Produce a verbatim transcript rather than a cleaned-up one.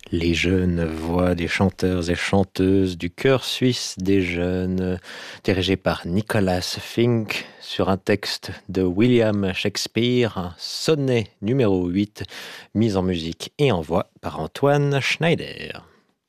Les jeunes voix des chanteurs et chanteuses du chœur suisse des jeunes, dirigé par Nicolas Fink, sur un texte de William Shakespeare, un sonnet numéro huit, mis en musique et en voix par Antoine Schneider.